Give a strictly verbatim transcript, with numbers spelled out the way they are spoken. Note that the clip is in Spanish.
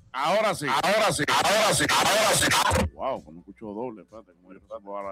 Ahora sí. Ahora sí. Ahora sí. Ahora sí. Wow, pues no escucho doble. Espérate, como yo tapo ahora.